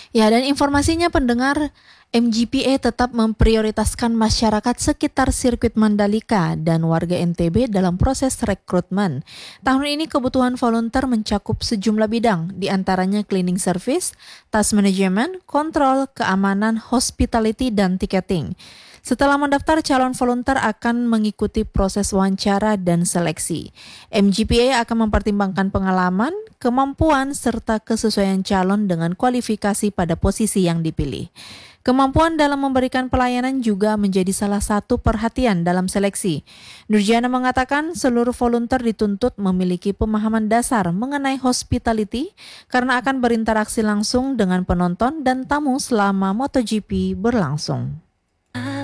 Ya, dan informasinya pendengar, MGPA tetap memprioritaskan masyarakat sekitar sirkuit Mandalika dan warga NTB dalam proses rekrutmen. Tahun ini kebutuhan volunteer mencakup sejumlah bidang, diantaranya cleaning service, task management, kontrol, keamanan, hospitality, dan ticketing. Setelah mendaftar, calon volunteer akan mengikuti proses wawancara dan seleksi. MGPA akan mempertimbangkan pengalaman, kemampuan, serta kesesuaian calon dengan kualifikasi pada posisi yang dipilih. Kemampuan dalam memberikan pelayanan juga menjadi salah satu perhatian dalam seleksi. Nurjana mengatakan seluruh volunteer dituntut memiliki pemahaman dasar mengenai hospitality karena akan berinteraksi langsung dengan penonton dan tamu selama MotoGP berlangsung.